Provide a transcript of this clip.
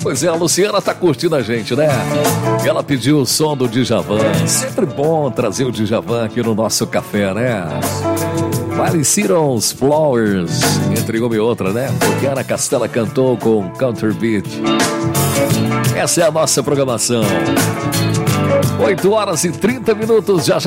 Pois é, a Luciana tá curtindo a gente, né? E ela pediu o som do Djavan. Sempre bom trazer o Djavan aqui no nosso café, né? Pareciam os Flowers, entre uma e outra, né? Porque Ana Castela cantou com Country Beat. Essa é a nossa programação. 8 horas e 30 minutos, já